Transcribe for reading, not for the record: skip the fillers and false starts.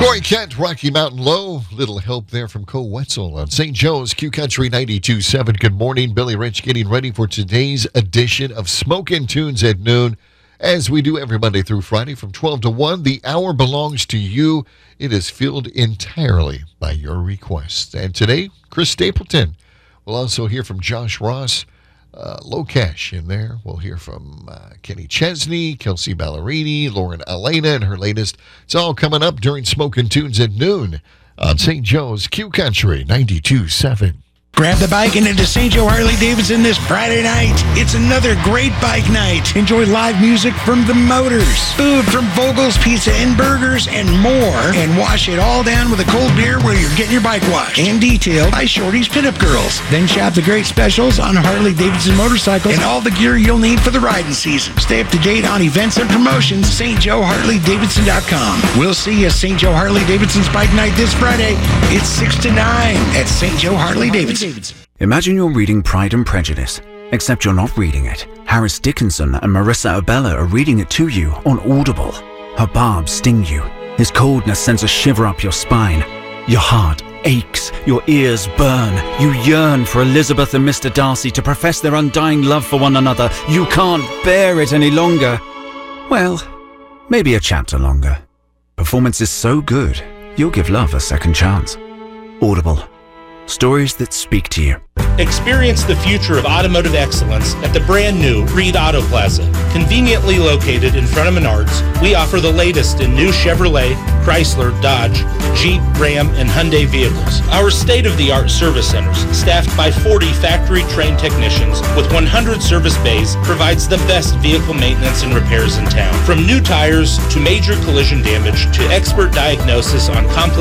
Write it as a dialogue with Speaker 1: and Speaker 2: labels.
Speaker 1: Corey Kent, Rocky Mountain Low. Little help there from Cole Wetzel on St. Joe's Q Country 92.7. Good morning. Billy Rich getting ready for today's edition of Smokin' Tunes at noon. As we do every Monday through Friday from 12 to 1, the hour belongs to you. It is filled entirely by your requests. And today, Chris Stapleton. We'll also hear from Josh Ross. Low Cash in there. We'll hear from Kenny Chesney, Kelsey Ballerini, Lauren Elena, and her latest. It's all coming up during Smokin' Tunes at noon on St. Joe's Q Country 92.7.
Speaker 2: Grab the bike and into St. Joe Harley-Davidson this Friday night. It's another great bike night. Enjoy live music from the Motors, food from Vogel's Pizza and Burgers, and more. And wash it all down with a cold beer where you're getting your bike washed and detailed by Shorty's Pinup Girls. Then shop the great specials on Harley-Davidson motorcycles and all the gear you'll need for the riding season. Stay up to date on events and promotions. StJoeHarley-Davidson.com. We'll see you at St. Joe Harley-Davidson's Bike Night this Friday. It's 6 to 9 at St. Joe Harley-Davidson.
Speaker 3: Imagine you're reading Pride and Prejudice, except you're not reading it. Harris Dickinson and Marissa Abella are reading it to you on Audible. Her barbs sting you. His coldness sends a shiver up your spine. Your heart aches. Your ears burn. You yearn for Elizabeth and Mr. Darcy to profess their undying love for one another. You can't bear it any longer. Well, maybe a chapter longer. Performance is so good, you'll give love a second chance. Audible. Stories that speak to you.
Speaker 4: Experience the future of automotive excellence at the brand new Reed Auto Plaza. Conveniently located in front of Menards, we offer the latest in new Chevrolet, Chrysler, Dodge, Jeep, Ram, and Hyundai vehicles. Our state-of-the-art service centers, staffed by 40 factory-trained technicians with 100 service bays, provides the best vehicle maintenance and repairs in town. From new tires to major collision damage to expert diagnosis on complex